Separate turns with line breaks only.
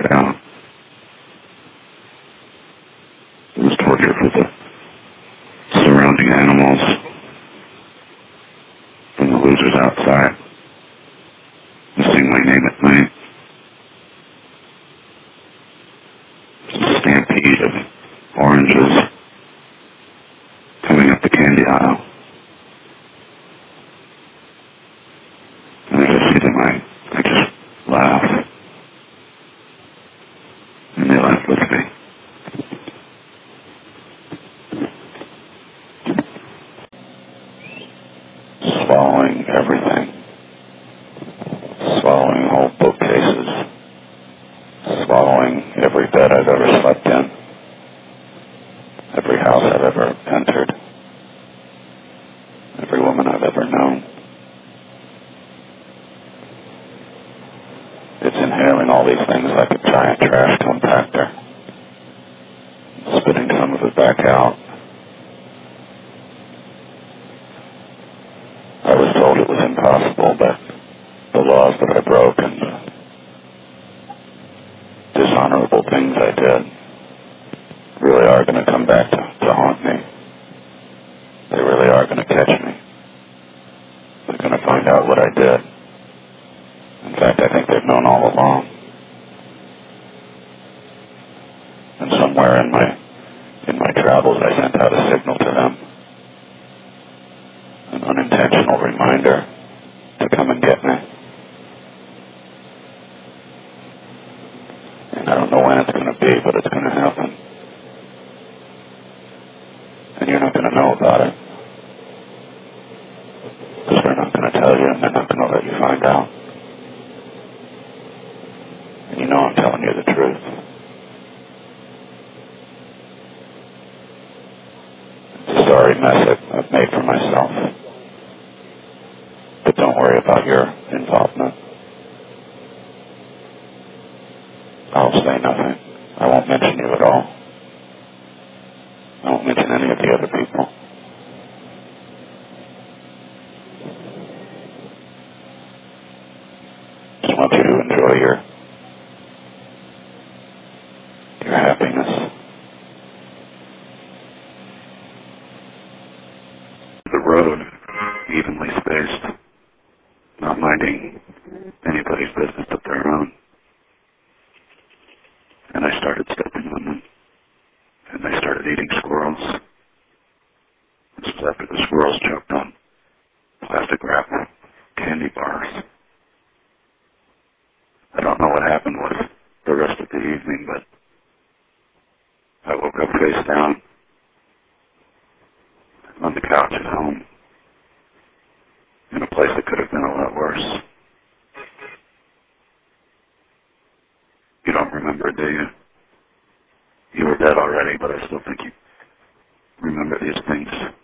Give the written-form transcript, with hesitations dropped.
it out. It was torture for the surrounding animals and the losers outside. To sing my name at night. A stampede of oranges coming up the candy aisle. And as I see them, I just laugh. And they laugh with me. Swallowing everything. Swallowing whole bookcases. Swallowing every bed I've ever slept in. Every house I've ever entered. Every woman I've ever known. It's inhaling all these things like a giant trash compactor. Spitting some of it back out. I was told it was impossible, but the laws that I broke and the dishonorable things I did really are going to come back to haunt me. They really are going to catch me. They're going to find out what I did. In fact, I think they've known all along. And somewhere in my travels, I sent out a signal to them. An unintentional reminder to come and get me. And I don't know when it's going to be, but it's going to happen. And you're not going to know about it. Because they're not going to tell you, and they're not going to let you find out. And you know I'm telling you the truth. It's a sorry mess I've made for myself. But don't worry about your involvement. I'll say nothing. I won't mention you at all. I won't mention any of the other people. Just want you to enjoy your happiness. The road, evenly spaced, not minding anybody's business but their own. And I started stepping on them. And they started eating squirrels. This was after the squirrels choked on plastic wrap candy bars. I don't know what happened with the rest of the evening, but I woke up face down on the couch at home in a place that could have been a lot worse. You don't remember, do you? You were dead already, but I still think you remember these things.